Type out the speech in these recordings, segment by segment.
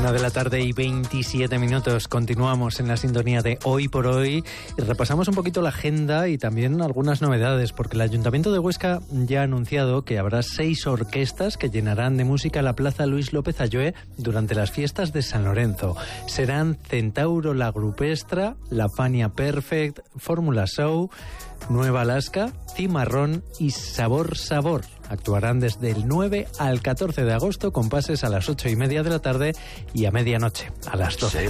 1:27 Continuamos en la sintonía de Hoy por Hoy y repasamos un poquito la agenda y también algunas novedades, porque el Ayuntamiento de Huesca ya ha anunciado que habrá 6 orquestas que llenarán de música la Plaza Luis López Ayllóe durante las fiestas de San Lorenzo. Serán Centauro La Grupestra, La Fania Perfect, Fórmula Show, Nueva Alaska, Cimarrón y Sabor Sabor. Actuarán desde el 9 al 14 de agosto con pases a las 8:30 de la tarde y a medianoche, a las 12.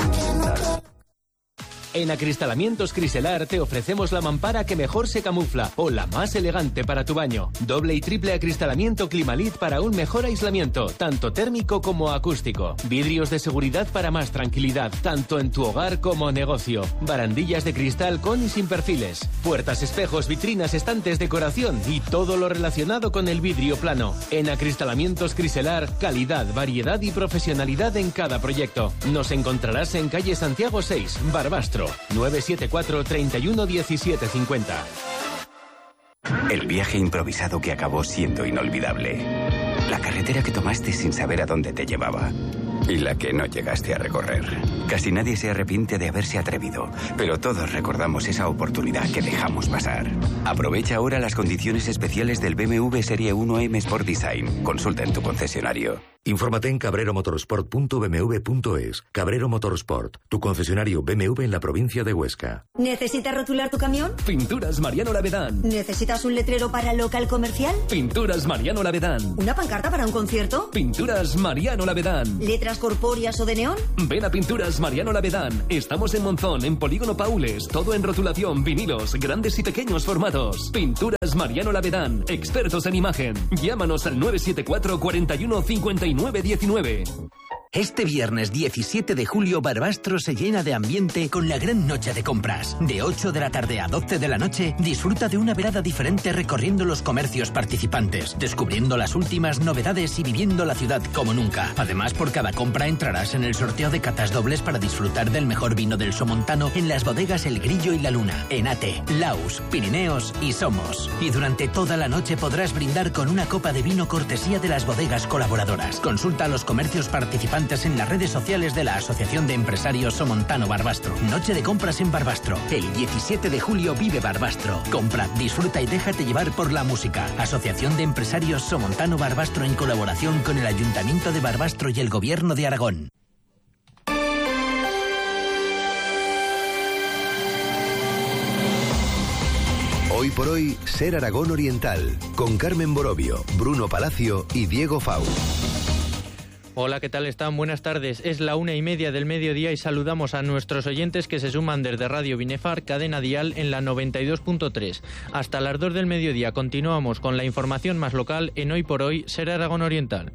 En Acristalamientos Criselar te ofrecemos la mampara que mejor se camufla o la más elegante para tu baño. Doble y triple acristalamiento Climalit para un mejor aislamiento, tanto térmico como acústico. Vidrios de seguridad para más tranquilidad, tanto en tu hogar como negocio. Barandillas de cristal con y sin perfiles. Puertas, espejos, vitrinas, estantes, decoración y todo lo relacionado con el vidrio plano. En Acristalamientos Criselar, calidad, variedad y profesionalidad en cada proyecto. Nos encontrarás en calle Santiago 6, Barbastro. 974 31 17 50. El viaje improvisado que acabó siendo inolvidable. La carretera que tomaste sin saber a dónde te llevaba. Y la que no llegaste a recorrer. Casi nadie se arrepiente de haberse atrevido, pero todos recordamos esa oportunidad que dejamos pasar. Aprovecha ahora las condiciones especiales del BMW Serie 1M Sport Design. Consulta en tu concesionario. Infórmate en cabreromotorsport.bmw.es. Cabrero Motorsport, tu concesionario BMW en la provincia de Huesca. ¿Necesitas rotular tu camión? Pinturas Mariano Lavedán. ¿Necesitas un letrero para local comercial? Pinturas Mariano Lavedán. ¿Una pancarta para un concierto? Pinturas Mariano Lavedán. ¿Letras corpóreas o de neón? Ven a Pinturas Mariano Lavedán. Estamos en Monzón, en Polígono Paules. Todo en rotulación, vinilos, grandes y pequeños formatos. Pinturas Mariano Lavedán. Expertos en imagen. Llámanos al 974 41 59 19. Este viernes 17 de julio, Barbastro se llena de ambiente con la gran noche de compras. De 8 de la tarde a 12 de la noche, disfruta de una velada diferente recorriendo los comercios participantes, descubriendo las últimas novedades y viviendo la ciudad como nunca. Además, por cada compra entrarás en el sorteo de catas dobles para disfrutar del mejor vino del Somontano en las bodegas El Grillo y la Luna, Enate, Laus, Pirineos y Somos. Y durante toda la noche podrás brindar con una copa de vino cortesía de las bodegas colaboradoras. Consulta los comercios participantes en las redes sociales de la Asociación de Empresarios Somontano Barbastro. Noche de compras en Barbastro. El 17 de julio vive Barbastro. Compra, disfruta y déjate llevar por la música. Asociación de Empresarios Somontano Barbastro en colaboración con el Ayuntamiento de Barbastro y el Gobierno de Aragón. Hoy por hoy, Ser Aragón Oriental, con Carmen Borovio, Bruno Palacio y Diego Fau. Hola, ¿qué tal están? Buenas tardes. Es la 1:30 del mediodía y saludamos a nuestros oyentes que se suman desde Radio Binefar, cadena dial en la 92.3. Hasta las 2 del mediodía continuamos con la información más local en Hoy por Hoy, Ser Aragón Oriental.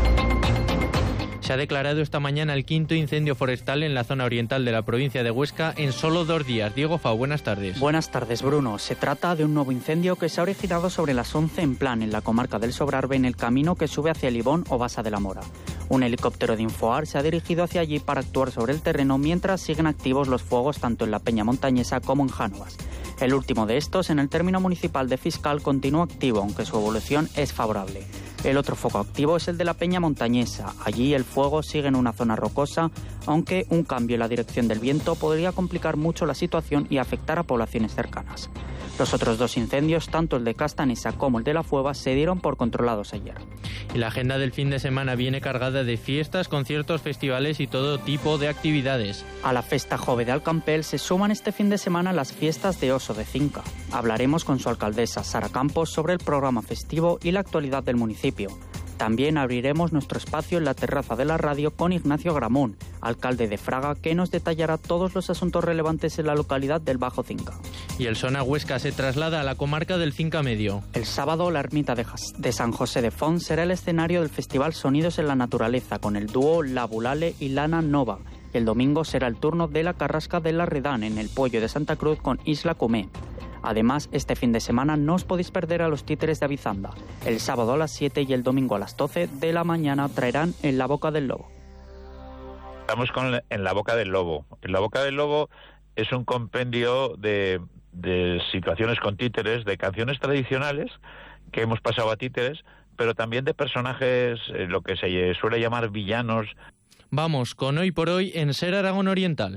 Se ha declarado esta mañana el 5º incendio forestal en la zona oriental de la provincia de Huesca en solo 2 días. Diego Fau, buenas tardes. Buenas tardes, Bruno. Se trata de un nuevo incendio que se ha originado sobre las 11 en Plan, en la comarca del Sobrarbe, en el camino que sube hacia Libón o Basa de la Mora. Un helicóptero de Infoar se ha dirigido hacia allí para actuar sobre el terreno mientras siguen activos los fuegos tanto en la Peña Montañesa como en Jánovas. El último de estos, en el término municipal de Fiscal, continúa activo, aunque su evolución es favorable. El otro foco activo es el de la Peña Montañesa. Allí el fuego sigue en una zona rocosa, aunque un cambio en la dirección del viento podría complicar mucho la situación y afectar a poblaciones cercanas. Los otros 2 incendios, tanto el de Castanesa como el de La Fueva, se dieron por controlados ayer. Y la agenda del fin de semana viene cargada de fiestas, conciertos, festivales y todo tipo de actividades. A la Festa Jove de Alcampel se suman este fin de semana las fiestas de Oso de Cinca. Hablaremos con su alcaldesa, Sara Campos, sobre el programa festivo y la actualidad del municipio. También abriremos nuestro espacio en la terraza de la radio con Ignacio Gramón, alcalde de Fraga, que nos detallará todos los asuntos relevantes en la localidad del Bajo Cinca. Y el Sona Huesca se traslada a la comarca del Cinca Medio. El sábado, la ermita de San José de Font será el escenario del festival Sonidos en la Naturaleza, con el dúo La Bulale y Lana Nova. El domingo será el turno de la Carrasca de la Redán en el Pollo de Santa Cruz con Isla Cumé. Además, este fin de semana no os podéis perder a los Títeres de Avizanda. El sábado a las 7 y el domingo a las 12 de la mañana traerán En la Boca del Lobo. Estamos con En la Boca del Lobo. En la Boca del Lobo es un compendio de situaciones con títeres, de canciones tradicionales que hemos pasado a títeres, pero también de personajes, lo que se suele llamar villanos. Vamos con Hoy por Hoy en Ser Aragón Oriental.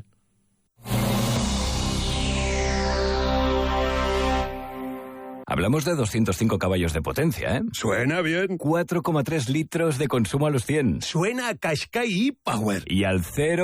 Hablamos de 205 caballos de potencia, ¿eh? Suena bien. 4,3 litros de consumo a los 100. Suena a Qashqai e-Power. Y al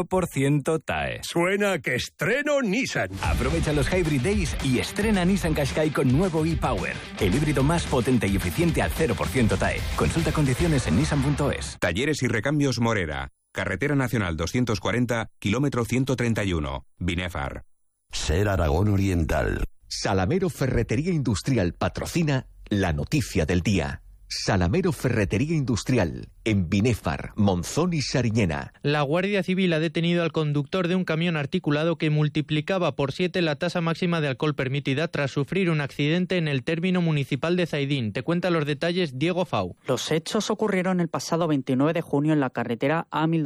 0% TAE. Suena a que estreno Nissan. Aprovecha los Hybrid Days y estrena Nissan Qashqai con nuevo e-Power. El híbrido más potente y eficiente al 0% TAE. Consulta condiciones en nissan.es. Talleres y recambios Morera. Carretera Nacional 240, kilómetro 131. Binefar. Ser Aragón Oriental. Salamero Ferretería Industrial patrocina la noticia del día. Salamero Ferretería Industrial, en Binefar, Monzón y Sariñena. La Guardia Civil ha detenido al conductor de un camión articulado que multiplicaba por 7 la tasa máxima de alcohol permitida tras sufrir un accidente en el término municipal de Zaidín. Te cuenta los detalles Diego Fau. Los hechos ocurrieron el pasado 29 de junio en la carretera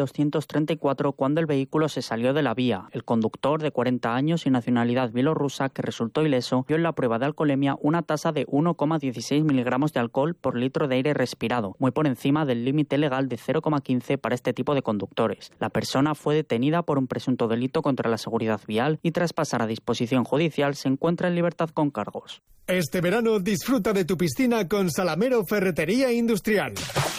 A1234 cuando el vehículo se salió de la vía. El conductor, de 40 años y nacionalidad bielorrusa, que resultó ileso, dio en la prueba de alcoholemia una tasa de 1,16 miligramos de alcohol por litro de aire respirado, muy por encima del límite legal de 0,15 para este tipo de conductores. La persona fue detenida por un presunto delito contra la seguridad vial y tras pasar a disposición judicial se encuentra en libertad con cargos. Este verano disfruta de tu piscina con Salamero Ferretería Industrial.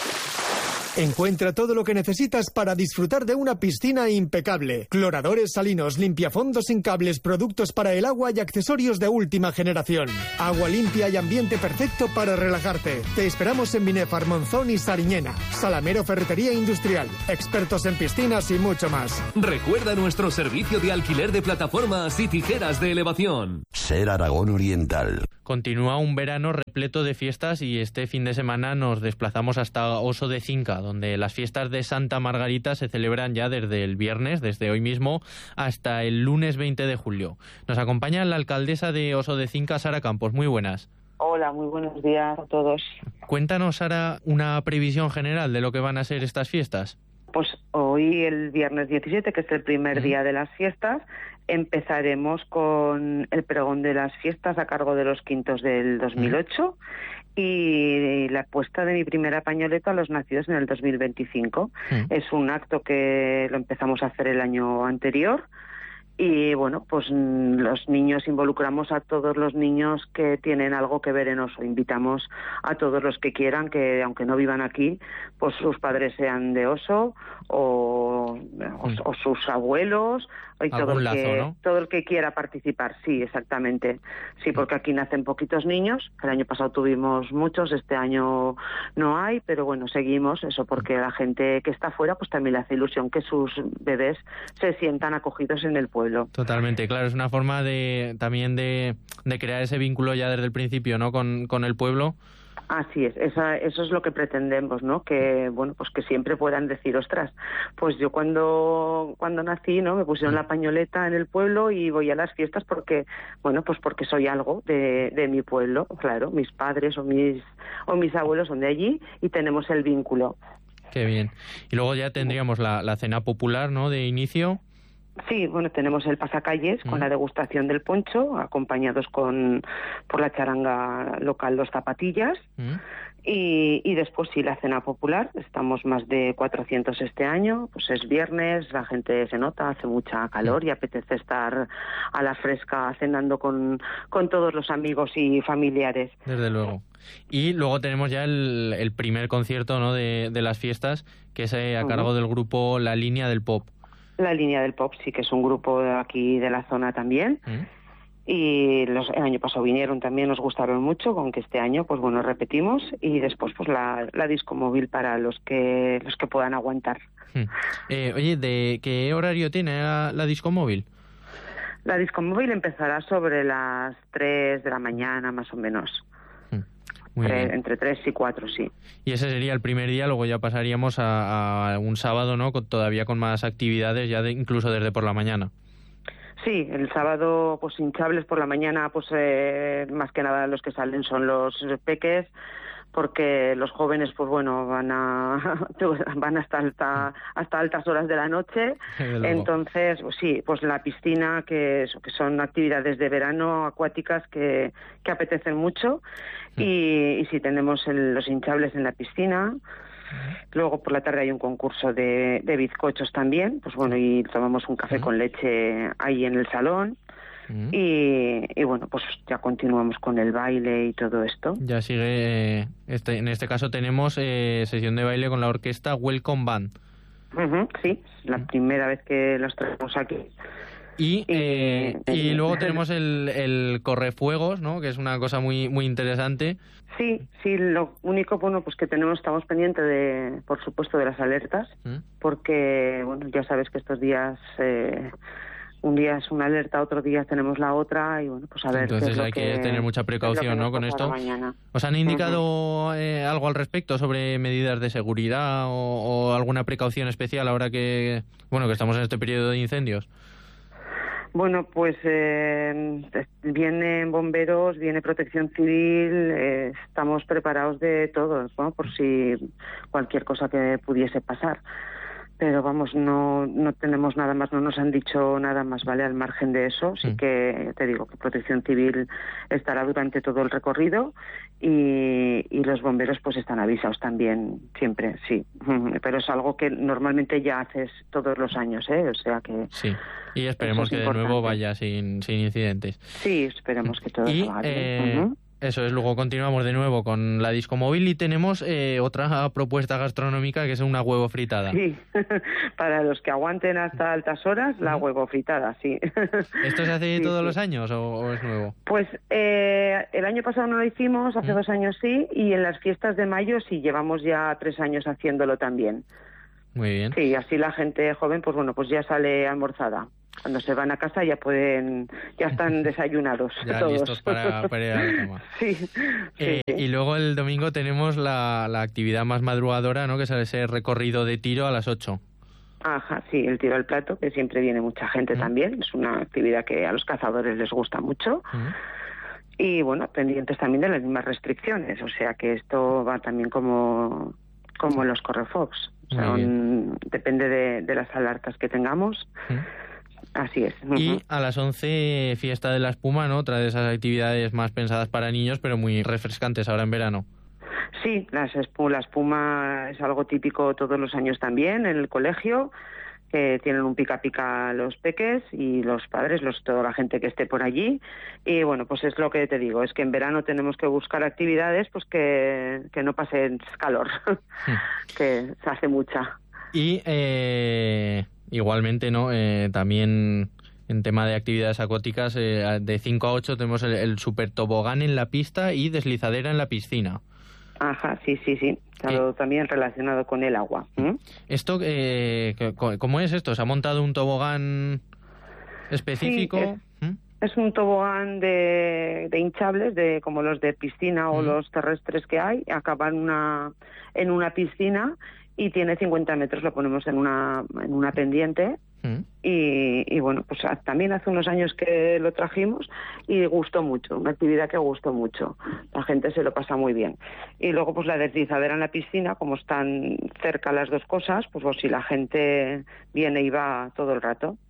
Encuentra todo lo que necesitas para disfrutar de una piscina impecable. Cloradores salinos, limpiafondos sin cables, productos para el agua y accesorios de última generación. Agua limpia y ambiente perfecto para relajarte. Te esperamos en Binefar, Monzón y Sariñena. Salamero Ferretería Industrial. Expertos en piscinas y mucho más. Recuerda nuestro servicio de alquiler de plataformas y tijeras de elevación. Ser Aragón Oriental. Continúa un verano repleto de fiestas y este fin de semana nos desplazamos hasta Oso de Cinca, donde las fiestas de Santa Margarita se celebran ya desde el viernes, desde hoy mismo, hasta el lunes 20 de julio. Nos acompaña la alcaldesa de Oso de Cinca, Sara Campos. Muy buenas. Hola, muy buenos días a todos. Cuéntanos, Sara, una previsión general de lo que van a ser estas fiestas. Pues hoy, el viernes 17, que es el primer día de las fiestas, empezaremos con el pregón de las fiestas a cargo de los quintos del 2008 y la puesta de mi primera pañoleta a los nacidos en el 2025. Es un acto que lo empezamos a hacer el año anterior. Y bueno, pues los niños, involucramos a todos los niños que tienen algo que ver en Oso. Invitamos a todos los que quieran, que aunque no vivan aquí, pues sus padres sean de Oso o sus abuelos, y todo el que quiera participar. Sí, exactamente. Sí, porque aquí nacen poquitos niños. El año pasado tuvimos muchos, este año no hay, pero bueno, seguimos eso, porque la gente que está fuera pues también le hace ilusión que sus bebés se sientan acogidos en el pueblo. Totalmente, claro, es una forma también de crear ese vínculo ya desde el principio, ¿no? Con el pueblo. Así es, eso es lo que pretendemos, ¿no? Que bueno, pues que siempre puedan decir, ostras, pues yo cuando nací, ¿no? Me pusieron la pañoleta en el pueblo y voy a las fiestas porque, bueno, pues porque soy algo de mi pueblo, claro, mis padres o mis abuelos son de allí y tenemos el vínculo. Qué bien. Y luego ya tendríamos la cena popular, ¿no? De inicio. Sí, bueno, tenemos el pasacalles con la degustación del poncho, acompañados por la charanga local Los Zapatillas, y después sí, la cena popular. Estamos más de 400 este año, pues es viernes, la gente se nota, hace mucha calor y apetece estar a la fresca cenando con todos los amigos y familiares. Desde luego. Y luego tenemos ya el primer concierto, ¿no? de las fiestas, que es a cargo del grupo La Línea del Pop. La Línea del Pop, sí, que es un grupo de aquí de la zona también. Y el año pasado vinieron también, nos gustaron mucho, aunque este año, pues bueno, repetimos. Y después, pues la disco móvil para los que puedan aguantar. Oye, ¿de qué horario tiene la disco móvil? La disco móvil empezará sobre las 3 de la mañana, más o menos. Entre 3 y 4, sí. Y ese sería el primer día, luego ya pasaríamos a un sábado, ¿no? Todavía con más actividades, ya incluso desde por la mañana. Sí, el sábado, pues hinchables por la mañana, pues más que nada los que salen son los peques, porque los jóvenes, pues bueno, van hasta altas horas de la noche. Entonces, pues sí, pues la piscina, que son actividades de verano acuáticas que apetecen mucho. Y sí, tenemos los hinchables en la piscina. Luego por la tarde hay un concurso de bizcochos también, pues bueno, y tomamos un café con leche ahí en el salón. Y bueno, pues ya continuamos con el baile y todo esto. Ya sigue, en este caso tenemos sesión de baile con la orquesta Welcome Band. Sí, la primera vez que los traemos aquí. Y luego tenemos el correfuegos, ¿no? Que es una cosa muy muy interesante. Sí, lo único, bueno, pues que estamos pendientes por supuesto, de las alertas, porque, bueno, ya sabes que estos días, un día es una alerta, otro día tenemos la otra, y bueno, pues a ver. Entonces qué es lo hay que tener mucha precaución, ¿no? Con esto. Mañana. ¿Os han indicado algo al respecto sobre medidas de seguridad o alguna precaución especial ahora que estamos en este periodo de incendios? Bueno, pues vienen bomberos, viene protección civil, estamos preparados de todo, ¿no? Por si cualquier cosa que pudiese pasar. Pero vamos, no tenemos nada más, no nos han dicho nada más, ¿vale? Al margen de eso, sí que te digo que Protección Civil estará durante todo el recorrido y los bomberos pues están avisados también siempre, sí. Pero es algo que normalmente ya haces todos los años, ¿eh? O sea que... Sí, y esperemos que de nuevo vaya sin incidentes. Sí, esperemos que todo vaya bien. Eso es, luego continuamos de nuevo con la disco móvil y tenemos otra propuesta gastronómica que es una huevo fritada. Sí, para los que aguanten hasta altas horas, la huevo fritada, sí. ¿Esto se hace todos los años o es nuevo? Pues el año pasado no lo hicimos, hace 2 años sí, y en las fiestas de mayo sí, llevamos ya 3 años haciéndolo también. Muy bien. Sí, así la gente joven, pues bueno, pues ya sale almorzada. Cuando se van a casa ya están desayunados ya todos. Listos para ir a la cama. Sí. Y luego el domingo tenemos la actividad más madrugadora, ¿no? Que es ese recorrido de tiro a las 8. Ajá, sí, el tiro al plato, que siempre viene mucha gente también. Es una actividad que a los cazadores les gusta mucho. Y bueno, pendientes también de las mismas restricciones. O sea que esto va también como los correfocs. O sea, depende de las alertas que tengamos. Así es. Y a las 11, fiesta de la espuma, ¿no? Otra de esas actividades más pensadas para niños, pero muy refrescantes ahora en verano. Sí, la espuma es algo típico todos los años también en el colegio, que tienen un pica-pica los peques y los padres, toda la gente que esté por allí. Y bueno, pues es lo que te digo, es que en verano tenemos que buscar actividades pues que no pasen calor, que se hace mucha. Y igualmente, ¿no? También en tema de actividades acuáticas, de 5 a 8 tenemos el super tobogán en la pista y deslizadera en la piscina. Ajá, sí. Todo también relacionado con el agua. ¿Esto cómo es esto? ¿Se ha montado un tobogán específico? Sí, es un tobogán de hinchables, como los de piscina o los terrestres que hay. Acaba en una piscina y tiene 50 metros, lo ponemos en una pendiente. Y bueno, pues también hace unos años que lo trajimos y gustó mucho, una actividad que gustó mucho, la gente se lo pasa muy bien. Y luego pues la deslizadera en la piscina, como están cerca las dos cosas, pues si la gente viene y va todo el rato.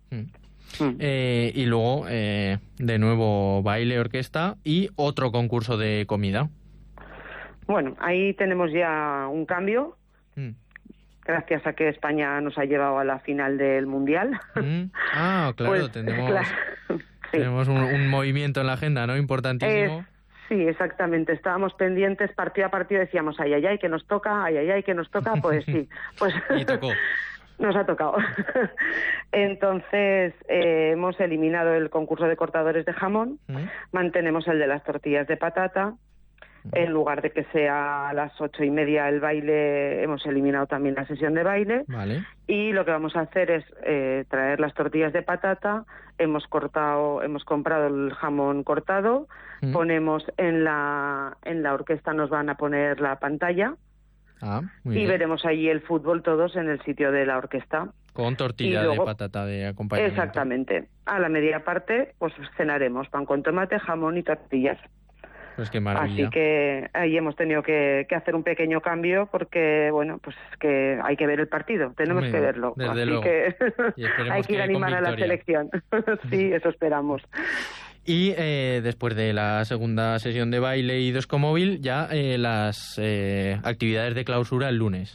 Y luego de nuevo baile, orquesta y otro concurso de comida. Bueno, ahí tenemos ya un cambio. Gracias a que España nos ha llevado a la final del Mundial. Claro, pues, tenemos un movimiento en la agenda, ¿no? Importantísimo. Sí, exactamente. Estábamos pendientes partido a partido, decíamos, ay, que nos toca, que nos toca, pues sí. Pues y tocó. Nos ha tocado. Entonces, hemos eliminado el concurso de cortadores de jamón, mantenemos el de las tortillas de patata. En lugar de que sea a las 8:30 el baile, hemos eliminado también la sesión de baile. Vale. Y lo que vamos a hacer es traer las tortillas de patata. Hemos comprado el jamón cortado. Ponemos en la orquesta, nos van a poner la pantalla. Muy bien. Veremos allí el fútbol todos en el sitio de la orquesta. Con tortilla de patata de acompañamiento. Exactamente. A la media parte, pues cenaremos pan con tomate, jamón y tortillas. Pues qué maravilla. Así que ahí hemos tenido que hacer un pequeño cambio porque, bueno, pues que hay que ver el partido, tenemos que verlo. Desde así luego. Que hay que que ir a animar a la selección. Sí, eso esperamos. Y después de la segunda sesión de baile y disco móvil, ya las actividades de clausura el lunes.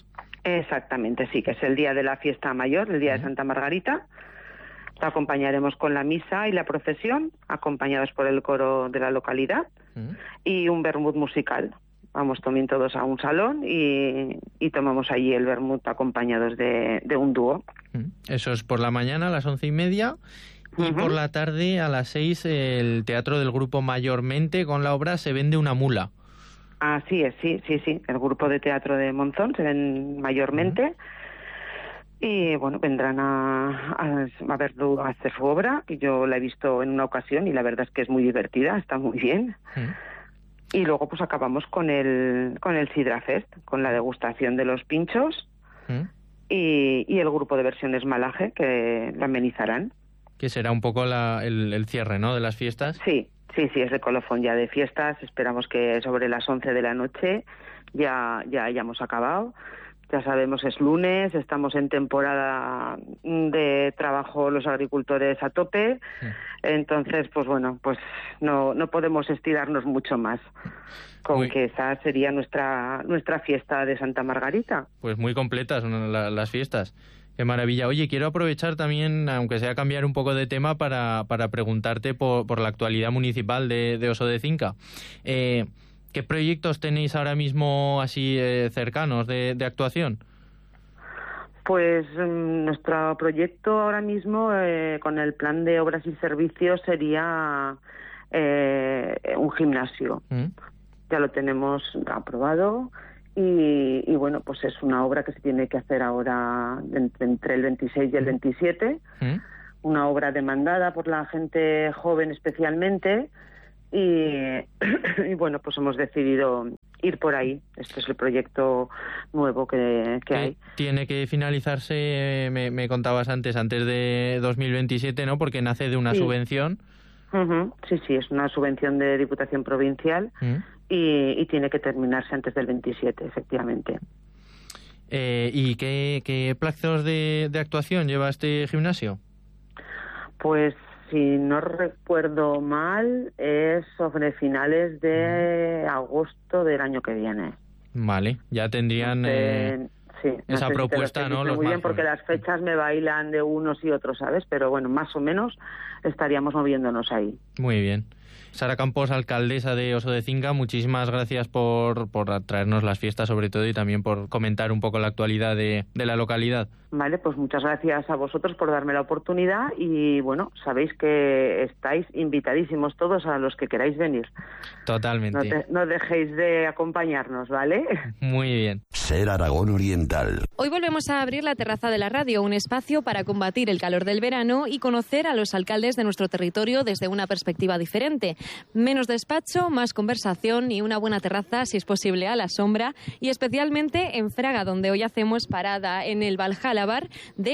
Exactamente, sí, que es el día de la fiesta mayor, el día de Santa Margarita. La acompañaremos con la misa y la procesión, acompañados por el coro de la localidad, y un vermut musical. Vamos también todos a un salón y tomamos allí el vermut acompañados de un dúo. Eso es por la mañana a las 11:30 y por la tarde a las 6 el teatro del grupo Mayormente con la obra Se vende una mula. Así es, sí. El grupo de teatro de Monzón se ven Mayormente. Y bueno, vendrán a verlo, a hacer su obra, que yo la he visto en una ocasión y la verdad es que es muy divertida, está muy bien. Y luego pues acabamos con el Sidra Fest, con la degustación de los pinchos y el grupo de versiones Malaje que la amenizarán. Que será un poco el cierre, ¿no?, de las fiestas. Sí, es el colofón ya de fiestas. Esperamos que sobre las 11 de la noche ya hayamos acabado. Ya sabemos, es lunes, estamos en temporada de trabajo los agricultores a tope, entonces, pues bueno, pues no podemos estirarnos mucho más, que esa sería nuestra fiesta de Santa Margarita. Pues muy completas las fiestas. Qué maravilla. Oye, quiero aprovechar también, aunque sea cambiar un poco de tema, para preguntarte por la actualidad municipal de Oso de Cinca. ¿Qué proyectos tenéis ahora mismo así cercanos de actuación? Pues nuestro proyecto ahora mismo con el plan de obras y servicios sería un gimnasio. Ya lo tenemos aprobado y bueno, pues es una obra que se tiene que hacer ahora entre el 26 y el 27. Una obra demandada por la gente joven especialmente. Y bueno, pues hemos decidido ir por ahí. Este es el proyecto nuevo que hay. Tiene que finalizarse, me contabas antes de 2027, ¿no? Porque nace de una subvención. Sí, es una subvención de Diputación Provincial y tiene que terminarse antes del 27, efectivamente. ¿Y qué plazos de actuación lleva este gimnasio? Pues si no recuerdo mal, es sobre finales de agosto del año que viene. Vale, ya tendrían esa propuesta, ¿no? Muy bien, porque las fechas me bailan de unos y otros, ¿sabes? Pero bueno, más o menos estaríamos moviéndonos ahí. Muy bien. Sara Campos, alcaldesa de Oso de Cinca, muchísimas gracias por traernos las fiestas sobre todo y también por comentar un poco la actualidad de la localidad. Vale, pues muchas gracias a vosotros por darme la oportunidad y bueno, sabéis que estáis invitadísimos todos a los que queráis venir. Totalmente. No dejéis de acompañarnos, ¿vale? Muy bien. Ser Aragón Oriental. Hoy volvemos a abrir la terraza de la radio, un espacio para combatir el calor del verano y conocer a los alcaldes de nuestro territorio desde una perspectiva diferente. Menos despacho, más conversación y una buena terraza, si es posible, a la sombra, y especialmente en Fraga, donde hoy hacemos parada en el Valhalla Bar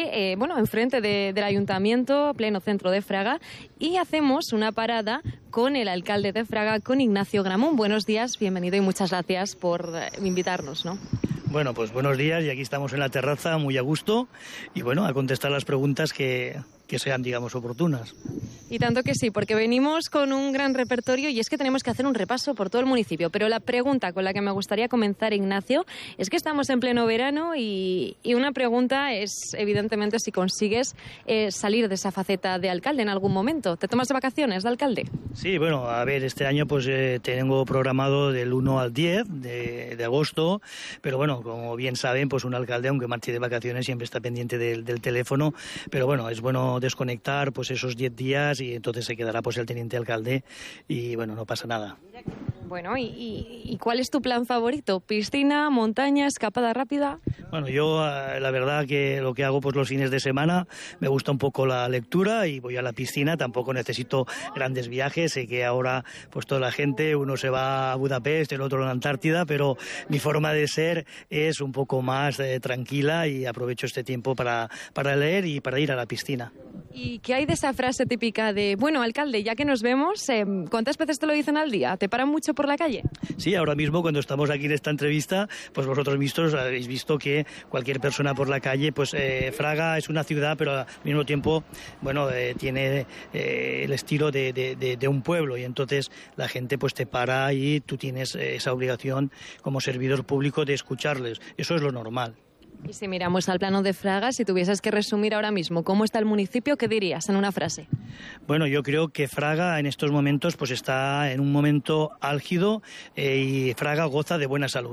enfrente del Ayuntamiento, pleno centro de Fraga, y hacemos una parada con el alcalde de Fraga, con Ignacio Gramón. Buenos días, bienvenido y muchas gracias por invitarnos, ¿no? Bueno, pues buenos días y aquí estamos en la terraza muy a gusto y bueno, a contestar las preguntas que sean, digamos, oportunas. Y tanto que sí, porque venimos con un gran repertorio y es que tenemos que hacer un repaso por todo el municipio. Pero la pregunta con la que me gustaría comenzar, Ignacio, es que estamos en pleno verano y una pregunta es, evidentemente, si consigues salir de esa faceta de alcalde en algún momento. ¿Te tomas de vacaciones de alcalde? Sí, bueno, a ver, este año pues tengo programado del 1 al 10 de agosto, pero bueno, como bien saben, pues un alcalde, aunque marche de vacaciones, siempre está pendiente del teléfono, pero bueno, es bueno desconectar pues esos 10 días y entonces se quedará pues el teniente alcalde y bueno, no pasa nada. Bueno, ¿y cuál es tu plan favorito? ¿Piscina, montaña, escapada rápida? Bueno, yo la verdad que lo que hago pues los fines de semana me gusta un poco la lectura y voy a la piscina, tampoco necesito grandes viajes, sé que ahora pues toda la gente, uno se va a Budapest, el otro a la Antártida, pero mi forma de ser es un poco más tranquila y aprovecho este tiempo para leer y para ir a la piscina. ¿Y qué hay de esa frase típica de, bueno, alcalde, ya que nos vemos, ¿cuántas veces te lo dicen al día? ¿Te paran mucho por la calle? Sí, ahora mismo cuando estamos aquí en esta entrevista, pues vosotros mismos habéis visto que cualquier persona por la calle, pues Fraga es una ciudad, pero al mismo tiempo, bueno, tiene el estilo de un pueblo y entonces la gente pues te para y tú tienes esa obligación como servidor público de escucharles. Eso es lo normal. Y si miramos al plano de Fraga, si tuvieses que resumir ahora mismo cómo está el municipio, ¿qué dirías en una frase? Bueno, yo creo que Fraga en estos momentos pues está en un momento álgido y Fraga goza de buena salud.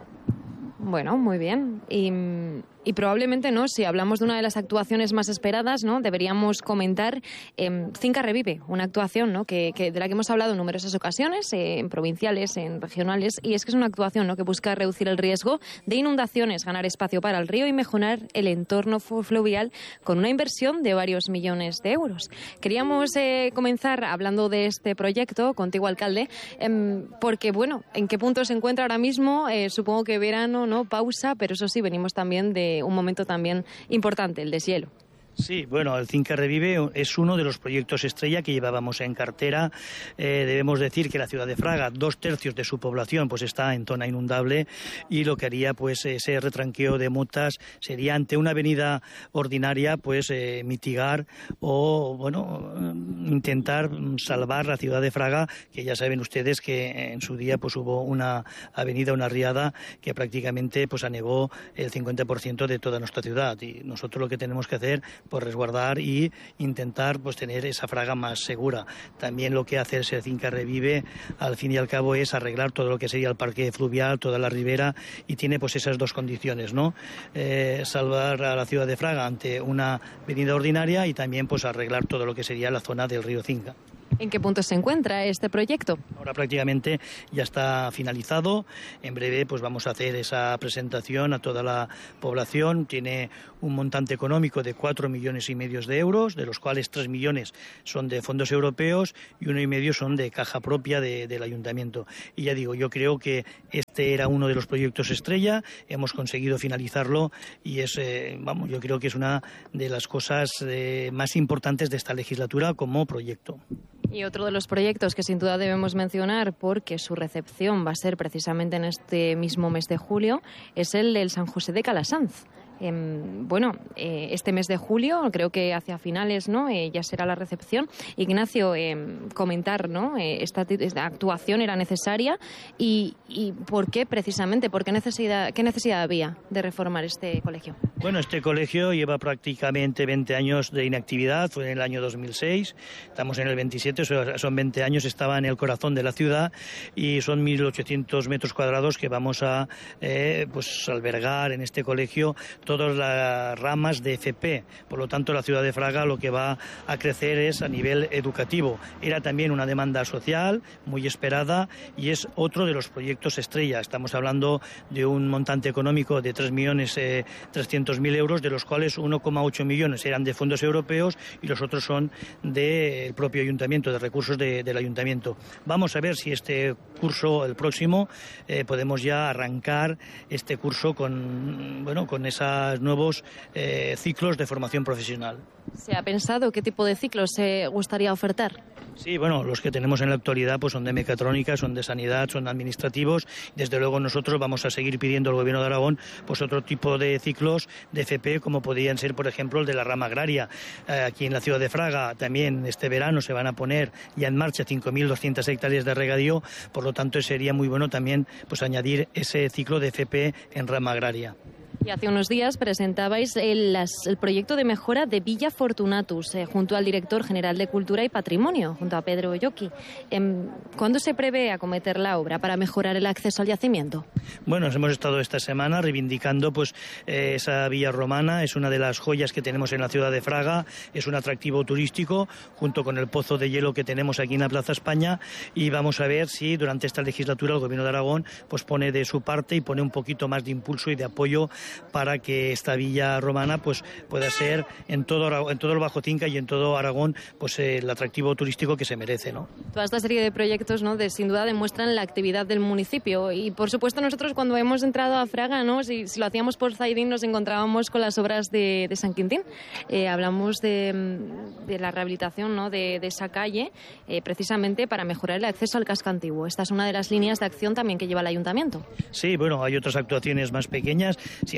Bueno, muy bien. Y probablemente, ¿no? Si hablamos de una de las actuaciones más esperadas, ¿no? Deberíamos comentar Cinca Revive, una actuación, ¿no? de la que hemos hablado en numerosas ocasiones, en provinciales, en regionales, y es que es una actuación, ¿no? Que busca reducir el riesgo de inundaciones, ganar espacio para el río y mejorar el entorno fluvial con una inversión de varios millones de euros. Queríamos comenzar hablando de este proyecto contigo, alcalde, porque, bueno, ¿en qué punto se encuentra ahora mismo? Supongo que verano, ¿no? Pausa, pero eso sí, venimos también de un momento también importante, el deshielo. Sí, bueno, el Cinca Revive es uno de los proyectos estrella que llevábamos en cartera. Debemos decir que la ciudad de Fraga, 2/3 de su población, pues está en zona inundable y lo que haría, pues, ese retranqueo de motas sería ante una avenida ordinaria, pues, mitigar o, bueno, intentar salvar la ciudad de Fraga, que ya saben ustedes que en su día, pues, hubo una avenida, una riada que prácticamente, pues, anegó el 50% de toda nuestra ciudad y nosotros lo que tenemos que hacer, pues resguardar y intentar pues tener esa Fraga más segura. También lo que hace el Cinca Revive al fin y al cabo es arreglar todo lo que sería el parque fluvial, toda la ribera y tiene pues esas dos condiciones, ¿no? Salvar a la ciudad de Fraga ante una avenida ordinaria y también pues arreglar todo lo que sería la zona del río Cinca. ¿En qué punto se encuentra este proyecto? Ahora prácticamente ya está finalizado. En breve pues vamos a hacer esa presentación a toda la población. Tiene un montante económico de 4,5 millones de euros, de los cuales 3 millones son de fondos europeos y 1,5 millones son de caja propia del ayuntamiento. Y ya digo, yo creo que este era uno de los proyectos estrella. Hemos conseguido finalizarlo y es, yo creo que es una de las cosas más importantes de esta legislatura como proyecto. Y otro de los proyectos que sin duda debemos mencionar, porque su recepción va a ser precisamente en este mismo mes de julio, es el del San José de Calasanz. Este mes de julio, creo que hacia finales, ¿no? Ya será la recepción. Ignacio, comentar, ¿no? Esta actuación era necesaria y ¿por qué precisamente? ¿Qué necesidad había de reformar este colegio? Bueno, este colegio lleva prácticamente 20 años de inactividad, fue en el año 2006, estamos en el 27, son 20 años, estaba en el corazón de la ciudad y son 1.800 metros cuadrados que vamos a albergar en este colegio todas las ramas de FP. Por lo tanto, la ciudad de Fraga lo que va a crecer es a nivel educativo. Era también una demanda social muy esperada y es otro de los proyectos estrella. Estamos hablando de un montante económico de 3.300.000 euros, de los cuales 1,8 millones eran de fondos europeos y los otros son del propio ayuntamiento, de recursos del ayuntamiento. Vamos a ver si este curso, el próximo, podemos ya arrancar este curso con esos nuevos ciclos de formación profesional. ¿Se ha pensado qué tipo de ciclos se gustaría ofertar? Sí, bueno, los que tenemos en la actualidad pues son de mecatrónica, son de sanidad, son administrativos. Desde luego nosotros vamos a seguir pidiendo al Gobierno de Aragón pues otro tipo de ciclos de FP, como podrían ser, por ejemplo, el de la rama agraria. Aquí en la ciudad de Fraga también este verano se van a poner ya en marcha 5.200 hectáreas de regadío, por lo tanto sería muy bueno también pues añadir ese ciclo de FP en rama agraria. Y hace unos días presentabais el proyecto de mejora de Villa Fortunatus junto al director general de Cultura y Patrimonio, junto a Pedro Yoki. ¿Cuándo se prevé acometer la obra para mejorar el acceso al yacimiento? Bueno, hemos estado esta semana reivindicando esa villa romana. Es una de las joyas que tenemos en la ciudad de Fraga. Es un atractivo turístico junto con el pozo de hielo que tenemos aquí en la Plaza España y vamos a ver si durante esta legislatura el Gobierno de Aragón pone de su parte y pone un poquito más de impulso y de apoyo para que esta villa romana pueda ser en todo el Bajo Cinca y en todo Aragón el atractivo turístico que se merece, ¿no? Toda esta serie de proyectos, ¿no? Sin duda demuestran la actividad del municipio y por supuesto nosotros cuando hemos entrado a Fraga, ¿no? Si lo hacíamos por Zaidín nos encontrábamos con las obras de San Quintín. Hablamos de la rehabilitación, ¿no? de esa calle precisamente para mejorar el acceso al casco antiguo. Esta es una de las líneas de acción también que lleva el ayuntamiento. Sí, bueno, hay otras actuaciones más pequeñas.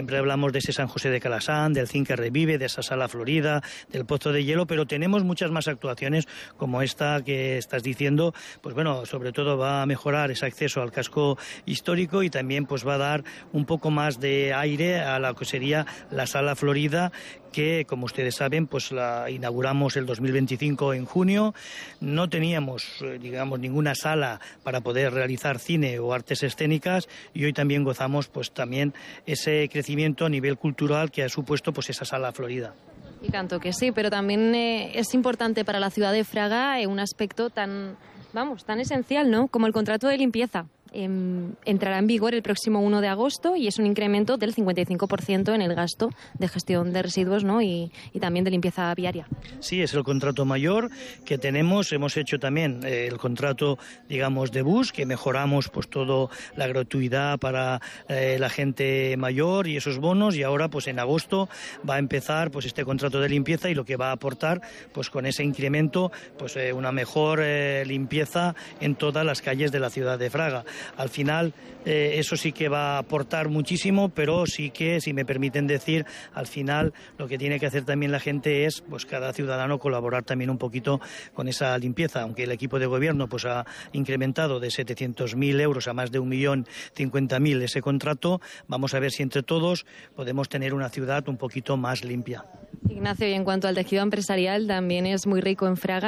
siempre hablamos de ese San José de Calasán, del Zinc que revive, de esa sala florida, del Pozo de Hielo, pero tenemos muchas más actuaciones como esta que estás diciendo. Pues bueno, sobre todo va a mejorar ese acceso al casco histórico y también pues va a dar un poco más de aire a lo que sería la sala florida, que, como ustedes saben, pues la inauguramos el 2025 en junio. No teníamos, digamos, ninguna sala para poder realizar cine o artes escénicas, y hoy también gozamos pues también ese crecimiento a nivel cultural que ha supuesto pues esa sala florida. Y tanto que sí, pero también es importante para la ciudad de Fraga un aspecto tan esencial, ¿no?, como el contrato de limpieza. Entrará en vigor el próximo 1 de agosto y es un incremento del 55% en el gasto de gestión de residuos, ¿no?, y también de limpieza viaria. Sí, es el contrato mayor que tenemos. Hemos hecho también el contrato, digamos, de bus, que mejoramos pues todo la gratuidad para la gente mayor y esos bonos, y ahora pues en agosto va a empezar pues este contrato de limpieza, y lo que va a aportar pues con ese incremento pues una mejor limpieza en todas las calles de la ciudad de Fraga. Al final eso sí que va a aportar muchísimo, pero sí que, si me permiten decir, al final lo que tiene que hacer también la gente es pues cada ciudadano colaborar también un poquito con esa limpieza. Aunque el equipo de gobierno pues ha incrementado de 700.000 euros a más de 1.050.000 ese contrato, vamos a ver si entre todos podemos tener una ciudad un poquito más limpia. Ignacio, y en cuanto al tejido empresarial, también es muy rico en Fraga.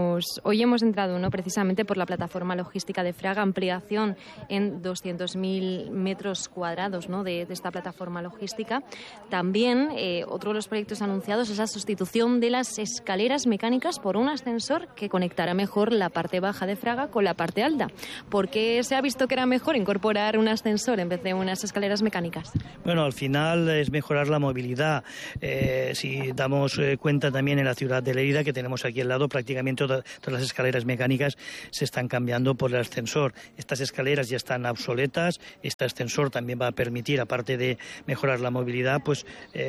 Hoy hemos entrado, ¿no?, precisamente por la plataforma logística de Fraga, ampliación en 200.000 metros cuadrados, ¿no?, de esta plataforma logística. También otro de los proyectos anunciados es la sustitución de las escaleras mecánicas por un ascensor que conectará mejor la parte baja de Fraga con la parte alta. ¿Por qué se ha visto que era mejor incorporar un ascensor en vez de unas escaleras mecánicas? Bueno, al final es mejorar la movilidad. Si damos cuenta también en la ciudad de Lérida, que tenemos aquí al lado, prácticamente todas las escaleras mecánicas se están cambiando por el ascensor. Estas escaleras ya están obsoletas. Este ascensor también va a permitir, aparte de mejorar la movilidad, pues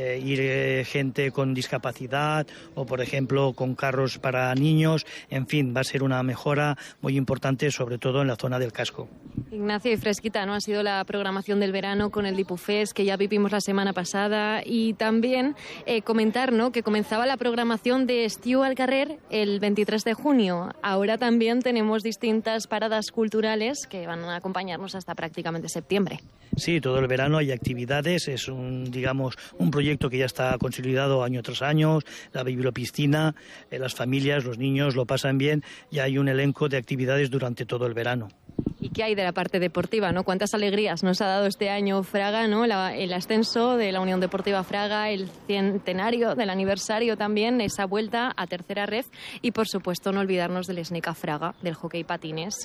ir gente con discapacidad o, por ejemplo, con carros para niños. En fin, va a ser una mejora muy importante, sobre todo en la zona del casco. Ignacio, y fresquita, ¿no?, ha sido la programación del verano con el Dipufest, que ya vivimos la semana pasada, y también comentar, ¿no?, que comenzaba la programación de Estiu al Carrer el 23 de junio. Ahora también tenemos distintas paradas culturales que van a acompañarnos hasta prácticamente septiembre. Sí, todo el verano hay actividades. Es un proyecto que ya está consolidado año tras año. La bibliopiscina, las familias, los niños lo pasan bien, y hay un elenco de actividades durante todo el verano. ¿Y qué hay de la parte deportiva, no? ¿Cuántas alegrías nos ha dado este año Fraga, ¿no? El ascenso de la Unión Deportiva Fraga, el centenario del aniversario también, esa vuelta a tercera red, y por supuesto no olvidarnos del Sneca Fraga, del hockey patines.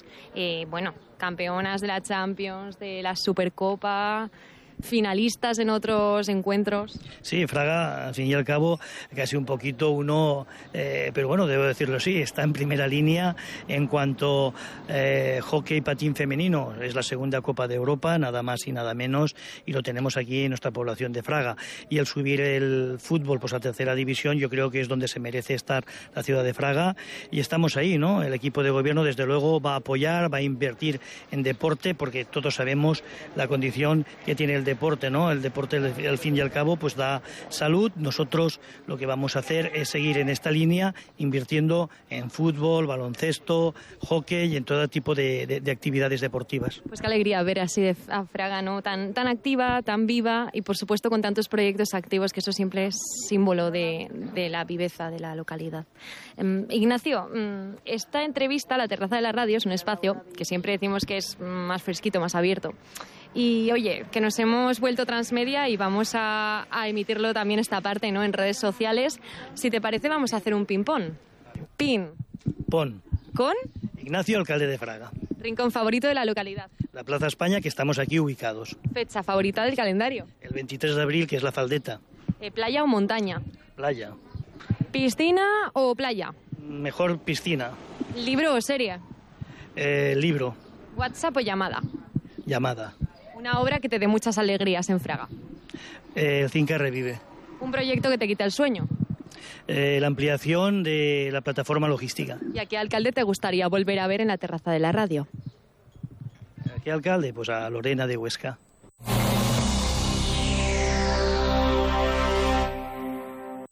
Campeonas de la Champions, de la Supercopa, finalistas en otros encuentros. Sí, Fraga, al fin y al cabo, casi un poquito pero bueno, debo decirlo así, está en primera línea en cuanto hockey patín femenino. Es la segunda Copa de Europa, nada más y nada menos, y lo tenemos aquí en nuestra población de Fraga. Y el subir el fútbol pues a tercera división, yo creo que es donde se merece estar la ciudad de Fraga, y estamos ahí, ¿no? El equipo de gobierno, desde luego, va a apoyar, va a invertir en deporte, porque todos sabemos la condición que tiene el deporte, ¿no? El deporte, al fin y al cabo, pues da salud. Nosotros lo que vamos a hacer es seguir en esta línea, invirtiendo en fútbol, baloncesto, hockey y en todo tipo de actividades deportivas. Pues qué alegría ver así a Fraga, ¿no?, tan activa, tan viva, y por supuesto con tantos proyectos activos, que eso siempre es símbolo de la viveza de la localidad. Ignacio, esta entrevista, La Terraza de la Radio, es un espacio que siempre decimos que es más fresquito, más abierto. Y oye, que nos hemos vuelto transmedia y vamos a emitirlo también esta parte, ¿no?, en redes sociales. Si te parece, vamos a hacer un ping-pong. Pon. ¿Con? Ignacio, alcalde de Fraga. Rincón favorito de la localidad. La Plaza España, que estamos aquí ubicados. Fecha favorita del calendario. El 23 de abril, que es la Faldeta. ¿Playa o montaña? Playa. ¿Piscina o playa? Mejor piscina. ¿Libro o serie? Libro. ¿WhatsApp o llamada? Llamada. Una obra que te dé muchas alegrías en Fraga. El Zinc que revive. ¿Un proyecto que te quita el sueño? La ampliación de la plataforma logística. ¿Y a qué alcalde te gustaría volver a ver en la terraza de la radio? ¿A qué alcalde? Pues a Lorena de Huesca.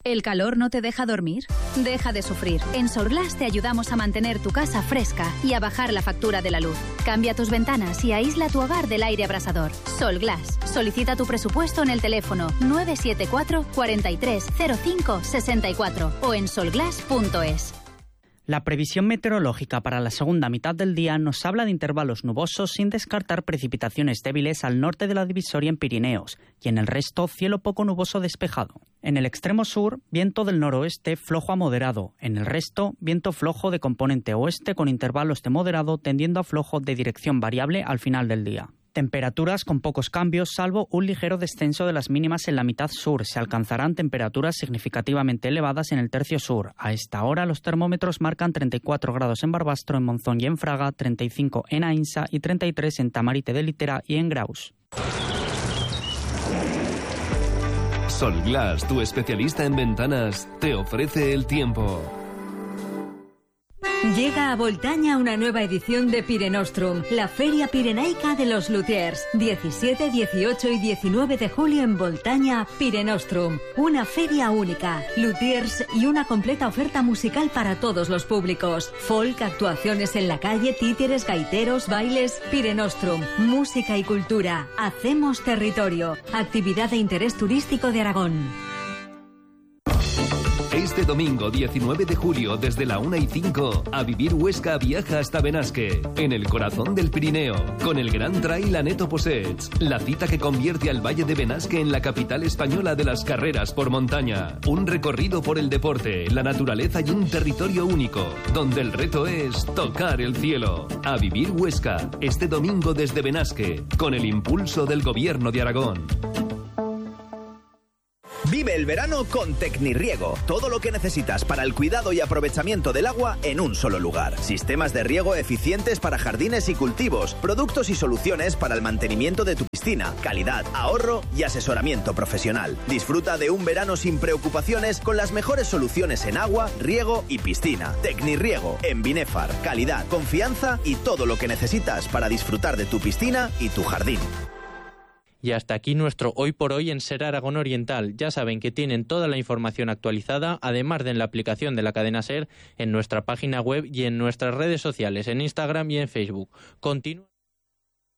¿El calor no te deja dormir? Deja de sufrir. En Solglass te ayudamos a mantener tu casa fresca y a bajar la factura de la luz. Cambia tus ventanas y aísla tu hogar del aire abrasador. Solglass. Solicita tu presupuesto en el teléfono 974 43 05 64 o en solglass.es. La previsión meteorológica para la segunda mitad del día nos habla de intervalos nubosos sin descartar precipitaciones débiles al norte de la divisoria en Pirineos y en el resto cielo poco nuboso despejado. En el extremo sur, viento del noroeste flojo a moderado. En el resto, viento flojo de componente oeste con intervalos de moderado tendiendo a flojo de dirección variable al final del día. Temperaturas con pocos cambios, salvo un ligero descenso de las mínimas en la mitad sur. Se alcanzarán temperaturas significativamente elevadas en el tercio sur. A esta hora los termómetros marcan 34 grados en Barbastro, en Monzón y en Fraga, 35 en Ainsa y 33 en Tamarite de Litera y en Graus. Solglass, tu especialista en ventanas, te ofrece el tiempo. Llega a Voltaña una nueva edición de Pirenostrum, la feria pirenaica de los luthiers. 17, 18 y 19 de julio en Voltaña, Pirenostrum. Una feria única, luthiers y una completa oferta musical para todos los públicos. Folk, actuaciones en la calle, títeres, gaiteros, bailes. Pirenostrum, música y cultura. Hacemos territorio. Actividad de interés turístico de Aragón. Este domingo 19 de julio desde la 1:05 a Vivir Huesca viaja hasta Benasque, en el corazón del Pirineo, con el Gran Trail Aneto Possets, la cita que convierte al Valle de Benasque en la capital española de las carreras por montaña. Un recorrido por el deporte, la naturaleza y un territorio único, donde el reto es tocar el cielo. A Vivir Huesca, este domingo desde Benasque, con el impulso del Gobierno de Aragón. Vive el verano con Tecnirriego. Todo lo que necesitas para el cuidado y aprovechamiento del agua en un solo lugar. Sistemas de riego eficientes para jardines y cultivos. Productos y soluciones para el mantenimiento de tu piscina. Calidad, ahorro y asesoramiento profesional. Disfruta de un verano sin preocupaciones con las mejores soluciones en agua, riego y piscina. Tecnirriego en Binefar. Calidad, confianza y todo lo que necesitas para disfrutar de tu piscina y tu jardín. Y hasta aquí nuestro Hoy por Hoy en Ser Aragón Oriental. Ya saben que tienen toda la información actualizada, además de en la aplicación de la cadena Ser, en nuestra página web y en nuestras redes sociales, en Instagram y en Facebook. Continúa.